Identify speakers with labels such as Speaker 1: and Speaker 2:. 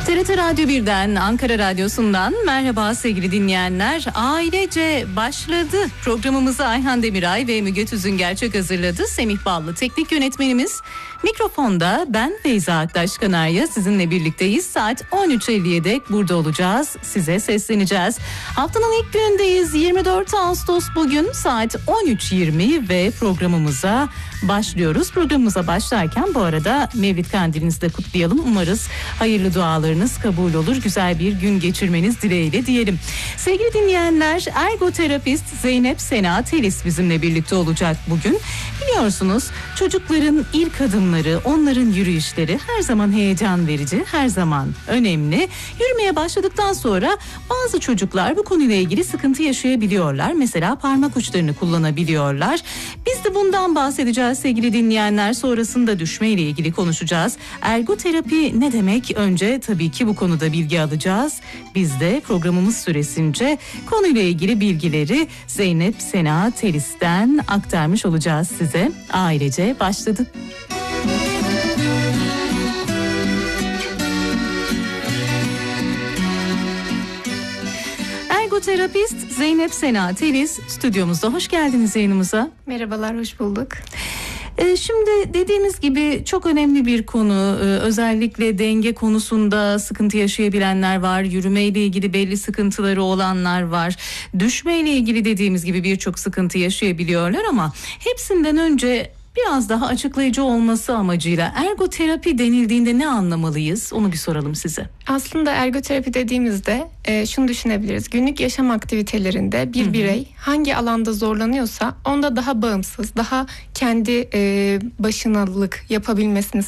Speaker 1: TRT Radyo 1'den, Ankara Radyosu'ndan merhaba sevgili dinleyenler. Ailece başladı. Programımızı Ayhan Demiray ve Müge Tüzün Gerçek hazırladı. Semih Ballı teknik yönetmenimiz. Mikrofonda ben Feyza Aktaş Kanarya sizinle birlikteyiz. Saat 13.50'ye dek burada olacağız. Size sesleneceğiz. Haftanın ilk günündeyiz. 24 Ağustos bugün saat 13.20 ve programımıza başlıyoruz. Programımıza başlarken bu arada Mevlid Kandilinizi de kutlayalım. Umarız hayırlı dualarınız kabul olur. Güzel bir gün geçirmeniz dileğiyle diyelim. Sevgili dinleyenler, ergoterapist Zeynep Sena Telis bizimle birlikte olacak bugün. Biliyorsunuz çocukların ilk adımları, onların yürüyüşleri her zaman heyecan verici, her zaman önemli. Yürümeye başladıktan sonra bazı çocuklar bu konuyla ilgili sıkıntı yaşayabiliyorlar. Mesela parmak uçlarını kullanabiliyorlar. Biz de bundan bahsedeceğiz sevgili dinleyenler. Sonrasında düşmeyle ilgili konuşacağız. Ergoterapi ne demek? Önce tabii ki bu konuda bilgi alacağız. Biz de programımız süresince konuyla ilgili bilgileri Zeynep Sena Telis'ten aktarmış olacağız size. Ailece başladı. Ergoterapist Zeynep Sena Telis stüdyomuzda. Hoş geldiniz yayınımıza.
Speaker 2: Merhabalar, hoş bulduk.
Speaker 1: Şimdi dediğimiz gibi çok önemli bir konu. Özellikle denge konusunda sıkıntı yaşayabilenler var. Yürümeyle ilgili belli sıkıntıları olanlar var. Düşmeyle ilgili dediğimiz gibi birçok sıkıntı yaşayabiliyorlar ama hepsinden önce biraz daha açıklayıcı olması amacıyla ergoterapi denildiğinde ne anlamalıyız? Onu bir soralım size.
Speaker 2: Aslında ergoterapi dediğimizde şunu düşünebiliriz. Günlük yaşam aktivitelerinde bir birey hangi alanda zorlanıyorsa onda daha bağımsız, daha kendi başınalık yapabilmesini